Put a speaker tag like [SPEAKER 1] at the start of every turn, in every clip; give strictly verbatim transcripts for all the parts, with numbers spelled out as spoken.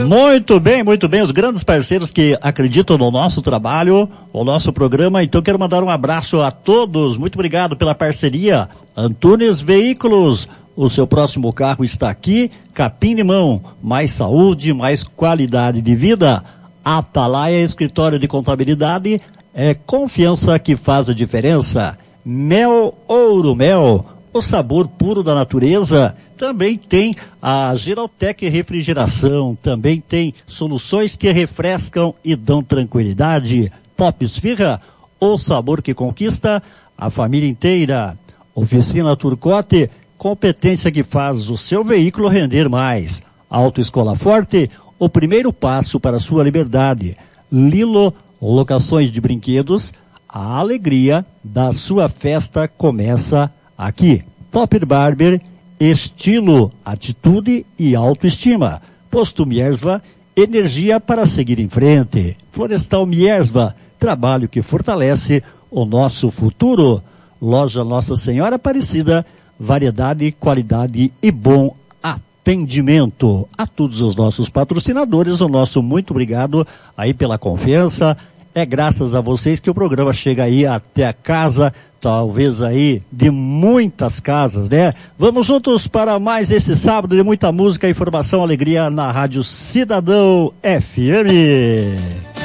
[SPEAKER 1] Muito bem, muito bem, os grandes parceiros que acreditam no nosso trabalho, o nosso programa. Então quero mandar um abraço a todos, muito obrigado pela parceria. Antunes Veículos, o seu próximo carro está aqui, Capim Limão, mais saúde, mais qualidade de vida. Atalaia Escritório de Contabilidade, é confiança que faz a diferença. Mel Ouro Mel, o sabor puro da natureza. Também tem a Geraltec Refrigeração, também tem soluções que refrescam e dão tranquilidade. Top Esfirra, o sabor que conquista a família inteira. Oficina Turcotte, competência que faz o seu veículo render mais. Autoescola Forte, o primeiro passo para a sua liberdade. Lilo, locações de brinquedos, a alegria da sua festa começa aqui. Top Barber, estilo, atitude e autoestima. Posto Miersva, energia para seguir em frente. Florestal Miersva, trabalho que fortalece o nosso futuro. Loja Nossa Senhora Aparecida, variedade, qualidade e bom atendimento. A todos os nossos patrocinadores, o nosso muito obrigado aí pela confiança. É graças a vocês que o programa chega aí até a casa, talvez aí de muitas casas, né? Vamos juntos para mais esse sábado de muita música, informação, alegria na Rádio Cidadão F M.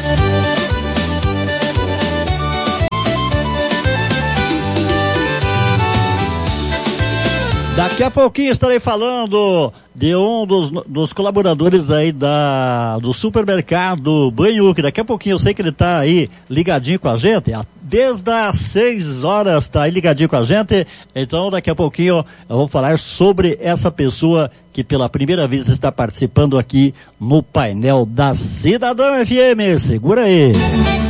[SPEAKER 1] Daqui a pouquinho estarei falando de um dos, dos colaboradores aí da, do supermercado Banhuque. Daqui a pouquinho eu sei que ele está aí ligadinho com a gente, desde as seis horas está aí ligadinho com a gente. Então daqui a pouquinho eu vou falar sobre essa pessoa que pela primeira vez está participando aqui no painel da Cidadão F M. Segura aí.